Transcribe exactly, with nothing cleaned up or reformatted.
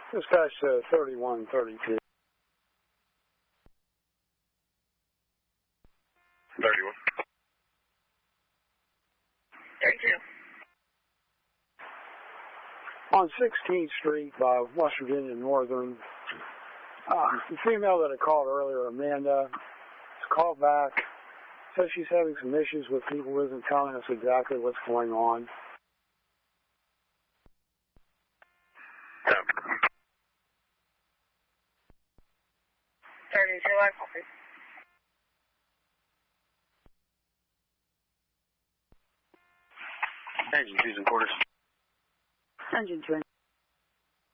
Dispatch uh, thirty-one thirty-two. thirty-one. thirty-two. On sixteenth Street by West Virginia Northern, uh, the female that I called earlier, Amanda, has called back, says she's having some issues with people who isn't telling us exactly what's going on. Yeah. thirty-two, I copy. Engine twos and quarters. Engine twin.